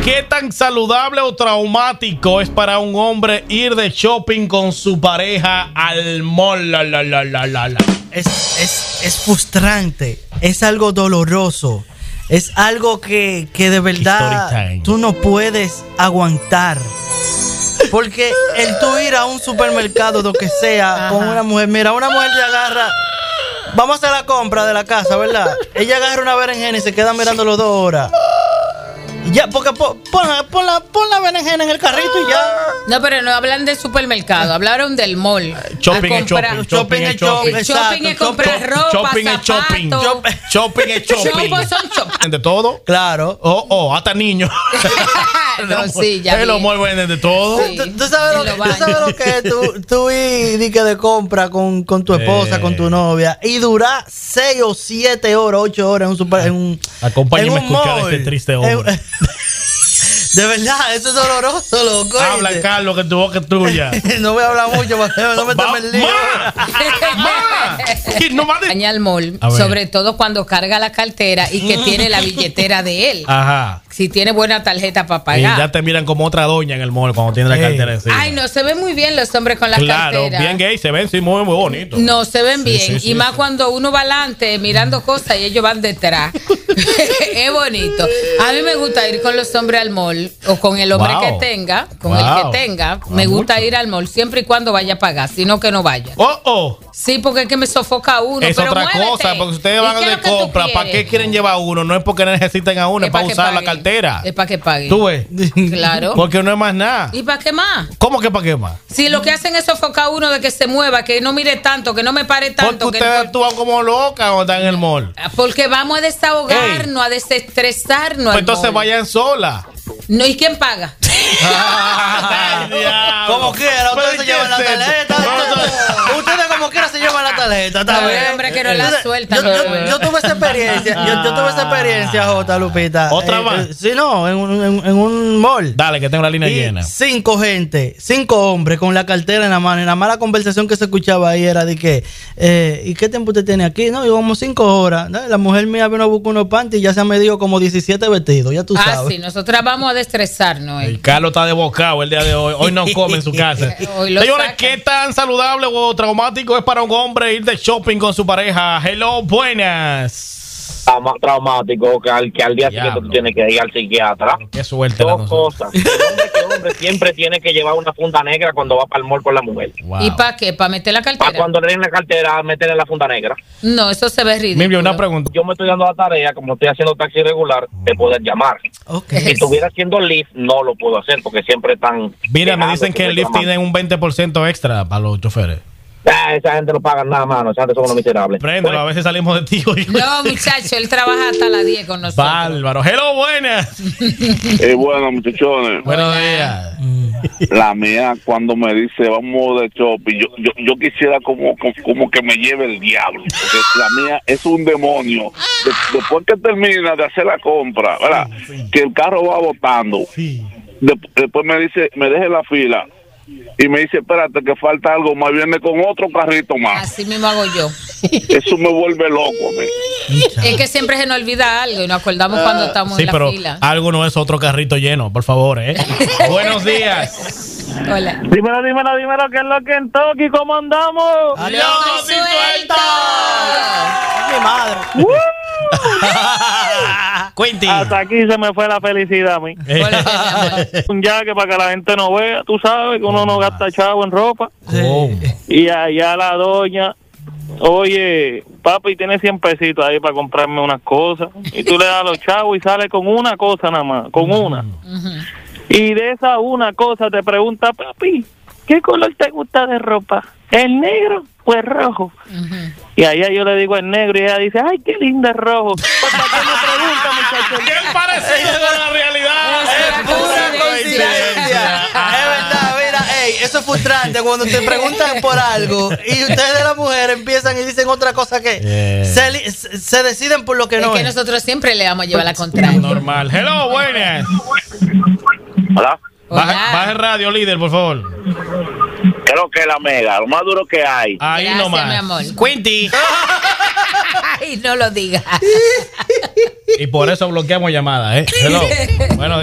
¿Qué tan saludable o traumático es para un hombre ir de shopping con su pareja al mall? Es frustrante, es algo doloroso, es algo que de verdad tú no puedes aguantar. Porque el tú ir a un supermercado, lo que sea, con una mujer, mira, una mujer te agarra, vamos a hacer la compra de la casa, ¿verdad? Ella agarra una berenjena y se queda mirando los 2 horas. Ya, porque pon la berenjena en el carrito y ya. No, pero no hablan del supermercado, hablaron del mall. Shopping es shopping. Shopping es comprar ropa, shopping es shopping. Shopping es shopping. ¿De todo? Claro. Hasta niños. No, sí, ya los malls venden de todo. Sí. ¿Tú sabes lo que es? Tú ir de compra con tu esposa, con tu novia, y durar 6 o 7 horas, 8 horas en un Acompáñame a escuchar este triste hombre. De verdad, eso es doloroso, loco. Habla, Carlos, que tu boca es tuya. No voy a hablar mucho, no me tomes el lío. Daña al mall, sobre todo cuando carga la cartera y que tiene la billetera de él. Ajá. Si tiene buena tarjeta para pagar. Y ya te miran como otra doña en el mall cuando tiene la cartera encima. Ay, no, se ven muy bien los hombres con la cartera. Claro, bien gay, se ven, sí, muy, muy bonitos. No, se ven bien. Y más cuando uno va adelante mirando cosas y ellos van detrás. Es bonito. A mí me gusta ir con los hombres al mall o con el hombre que tenga, el que tenga. Me gusta ir al mall siempre y cuando vaya a pagar, sino que no vaya. Sí, porque es que me sofoca uno. Es pero otra cosa, porque ustedes van de compra, ¿para qué quieren llevar a uno? No es porque necesiten a uno, es para usar la cartera. Es para que paguen. ¿Tú ves? Claro. Porque no es más nada. ¿Y para qué más? ¿Cómo que para qué más? Si lo que hacen es sofocar a uno de que se mueva, que no mire tanto, que no me pare tanto. Porque ustedes actúan como locas cuando están en el mall. Porque vamos a desahogarnos, a desestresarnos. Pues entonces vayan sola. No, ¿y quién paga? Como quiera, ustedes se llevan la tarjeta. Ustedes como quiera se llevan la tarjeta. Está bien, hombre, que no la sueltan. Yo tuve esa experiencia. Yo tuve esa experiencia, Jota, Lupita. ¿Otra más? Sí, no, en un mall. Dale, que tengo la línea llena. 5 hombres con la cartera en la mano. Y nada más la conversación que se escuchaba ahí era de que, ¿y qué tiempo usted tiene aquí? No, llevamos 5 horas. La mujer mía vino a buscar unos panties y ya se ha medido como 17 vestidos. Ya tú sabes. Sí, nosotras vamos a estresarnos. El Carlos está desbocado el día de hoy. Hoy no come en su casa. Señores, ¿qué tan saludable o traumático es para un hombre ir de shopping con su pareja? Hello, buenas. Más traumático que al día siguiente tú tienes que ir al psiquiatra. Qué suerte. Dos cosas. El hombre siempre tiene que llevar una funda negra cuando va para el mall con la mujer. Wow. ¿Y para qué? ¿Para meter la cartera? Para cuando le den la cartera, meterle la funda negra. No, eso se ve ridículo. Mira, una pregunta. Yo me estoy dando la tarea, como estoy haciendo taxi regular, de poder llamar. Si estuviera haciendo Lyft, no lo puedo hacer porque siempre están... Mira, me dicen que el Lyft tiene un 20% extra para los choferes. Esa gente no paga nada, mano. Esa gente son unos miserables. Préndelo, a veces salimos de ti. No, muchacho, él trabaja hasta las 10 con nosotros. Bárbaro. Hello, buenas. Bueno, muchachones. Buenos días. La mía, cuando me dice vamos de shopping, yo quisiera como que me lleve el diablo. Porque la mía es un demonio. Después que termina de hacer la compra, ¿verdad? Que el carro va botando. Después me dice, me deje la fila. Y me dice, espérate que falta algo más, viene con otro carrito más. Así mismo hago yo. Eso me vuelve loco a mí. Es que siempre se nos olvida algo y nos acordamos cuando estamos en la fila. Algo no es otro carrito lleno, por favor, Buenos días. Hola. Dímelo, ¿qué es lo que en Toki? ¿Cómo andamos? ¡Adiós, suelto! Mi madre. Quentin. Hasta aquí se me fue la felicidad a mí. Un jaque para que la gente no vea, tú sabes que uno no gasta chavo en ropa. Y allá la doña, oye, papi, tiene 100 pesitos ahí para comprarme unas cosas. Y tú le das los chavos y sale con una cosa nada más, con una. Y de esa una cosa te pregunta, papi, ¿qué color te gusta de ropa? ¿El negro o el rojo? Y allá yo le digo el negro y ella dice, ay, qué lindo es rojo. ¿Para qué me pregunta, muchachos? Bien parecido con la realidad. Es pura coincidencia. Es verdad, mira, eso es frustrante cuando te preguntan por algo y ustedes las mujeres empiezan y dicen otra cosa que se deciden por lo que no es. Es que nosotros siempre le vamos a llevar la contraria. Normal. Hello, buenas. Hola. Baja el radio, líder, por favor. Creo que la mega, lo más duro que hay. Ahí gracias, nomás. mi amor. Quinty. Ay, no lo digas. Y por eso bloqueamos llamadas, Hello. Bueno.